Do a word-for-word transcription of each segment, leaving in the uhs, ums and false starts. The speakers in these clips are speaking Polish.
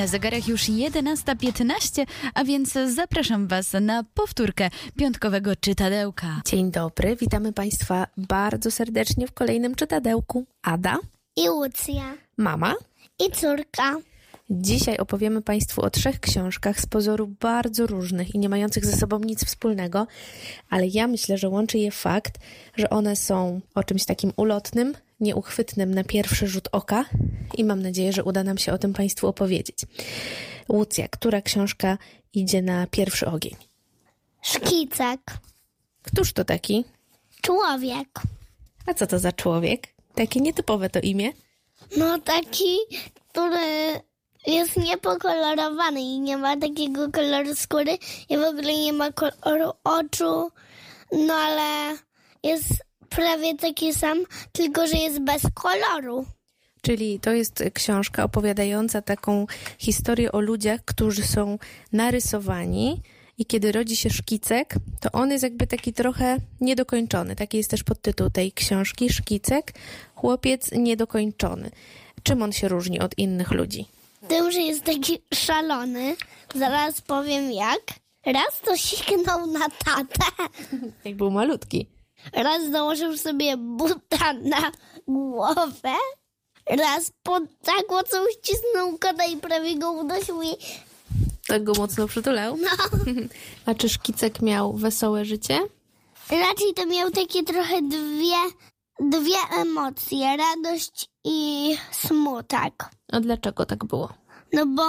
Na zegarach już jedenasta piętnaście, a więc zapraszam Was na powtórkę piątkowego czytadełka. Dzień dobry, witamy Państwa bardzo serdecznie w kolejnym czytadełku. Ada i Łucja, mama i córka. Dzisiaj opowiemy Państwu o trzech książkach z pozoru bardzo różnych i nie mających ze sobą nic wspólnego, ale ja myślę, że łączy je fakt, że one są o czymś takim ulotnym, nieuchwytnym na pierwszy rzut oka i mam nadzieję, że uda nam się o tym Państwu opowiedzieć. Łucja, która książka idzie na pierwszy ogień? Szkicek. Któż to taki? Człowiek. A co to za człowiek? Takie nietypowe to imię? No taki, który jest niepokolorowany i nie ma takiego koloru skóry i w ogóle nie ma koloru oczu, no ale jest prawie taki sam, tylko że jest bez koloru. Czyli to jest książka opowiadająca taką historię o ludziach, którzy są narysowani i kiedy rodzi się szkicek, to on jest jakby taki trochę niedokończony. Taki jest też podtytuł tej książki, Szkicek, chłopiec niedokończony. Czym on się różni od innych ludzi? Tym, że jest taki szalony, zaraz powiem jak. Raz to siknął na tatę. Jak był malutki. Raz założył sobie buta na głowę. Raz pod tak mocno ścisnął kota i prawie go udusił i... Tak go mocno przytulał? No. A czy Szkicek miał wesołe życie? Raczej to miał takie trochę dwie, dwie emocje. Radość i smutek. A dlaczego tak było? No bo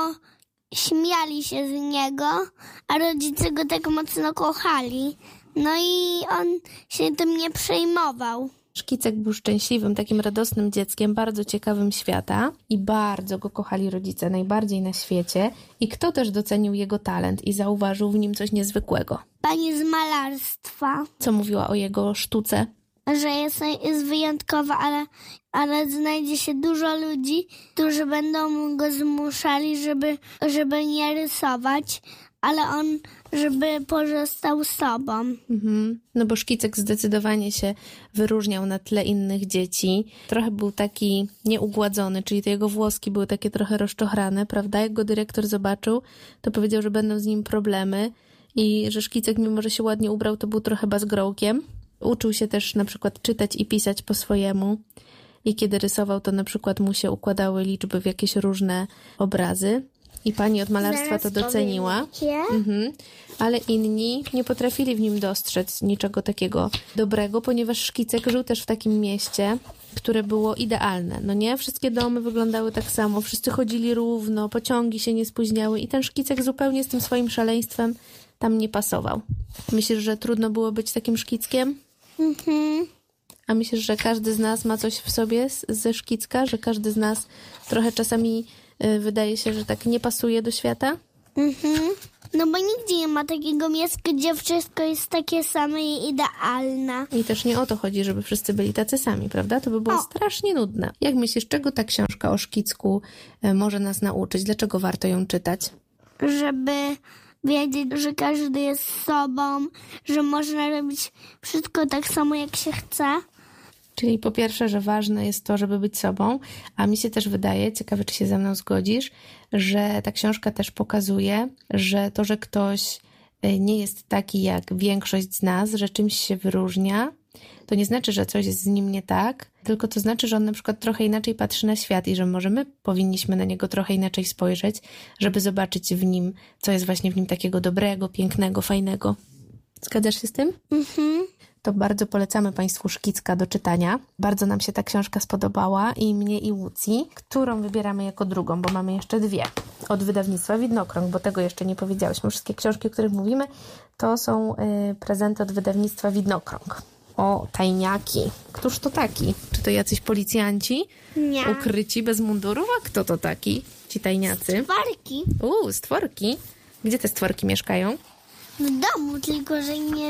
śmiali się z niego, a rodzice go tak mocno kochali. No i on się tym nie przejmował. Szkicek był szczęśliwym, takim radosnym dzieckiem, bardzo ciekawym świata i bardzo go kochali rodzice, najbardziej na świecie. I kto też docenił jego talent i zauważył w nim coś niezwykłego? Pani z malarstwa. Co mówiła o jego sztuce? Że jest, jest wyjątkowa, ale, ale znajdzie się dużo ludzi, którzy będą go zmuszali, żeby, żeby nie rysować, ale on, żeby pozostał sobą. Mhm. No bo Szkicek zdecydowanie się wyróżniał na tle innych dzieci. Trochę był taki nieugładzony, czyli te jego włoski były takie trochę rozczochrane, prawda? Jak go dyrektor zobaczył, to powiedział, że będą z nim problemy i że Szkicek, mimo że się ładnie ubrał, to był trochę bazgrołkiem. Uczył się też na przykład czytać i pisać po swojemu i kiedy rysował, to na przykład mu się układały liczby w jakieś różne obrazy i pani od malarstwa Zaraz to doceniła, mhm. Ale inni nie potrafili w nim dostrzec niczego takiego dobrego, ponieważ Szkicek żył też w takim mieście, które było idealne. No nie? Wszystkie domy wyglądały tak samo, wszyscy chodzili równo, pociągi się nie spóźniały i ten Szkicek zupełnie z tym swoim szaleństwem tam nie pasował. Myślisz, że trudno było być takim Szkickiem? Mhm. A myślisz, że każdy z nas ma coś w sobie z, ze Szkicka? Że każdy z nas trochę czasami y, wydaje się, że tak nie pasuje do świata? Mhm. No bo nigdzie nie ma takiego miejsca, gdzie wszystko jest takie same i idealne. I też nie o to chodzi, żeby wszyscy byli tacy sami, prawda? To by było o. strasznie nudne. Jak myślisz, czego ta książka o Szkicku y, może nas nauczyć? Dlaczego warto ją czytać? Żeby wiedzieć, że każdy jest sobą, że można robić wszystko tak samo, jak się chce. Czyli po pierwsze, że ważne jest to, żeby być sobą, a mi się też wydaje, ciekawe czy się ze mną zgodzisz, że ta książka też pokazuje, że to, że ktoś nie jest taki jak większość z nas, że czymś się wyróżnia, to nie znaczy, że coś jest z nim nie tak, tylko to znaczy, że on na przykład trochę inaczej patrzy na świat i że może my powinniśmy na niego trochę inaczej spojrzeć, żeby zobaczyć w nim, co jest właśnie w nim takiego dobrego, pięknego, fajnego. Zgadzasz się z tym? Mhm. To bardzo polecamy Państwu Szkicka do czytania. Bardzo nam się ta książka spodobała i mnie i Łucji, którą wybieramy jako drugą, bo mamy jeszcze dwie. Od wydawnictwa Widnokrąg, bo tego jeszcze nie powiedziałyśmy. Wszystkie książki, o których mówimy, to są y, prezenty od wydawnictwa Widnokrąg. O, tajniaki. Któż to taki? Czy to jacyś policjanci? Nie. Ukryci bez mundurów? A kto to taki? Ci tajniacy? Stwarki. Uuu, stworki. Gdzie te stworki mieszkają? W domu, tylko że nie